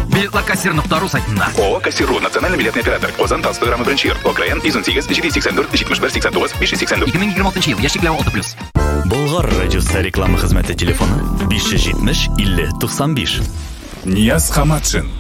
Билетлар кассир.ру сайтында. ООО «Кассир.ру» национальный билетный оператор. Озан Талс программы Бранчир. Окраин 118 784 71 89 589. 2026 ел. Яшикләү 6+. Болгар радиосы реклама хезмәте телефоны 570 50 95. Нияз Хаматшин.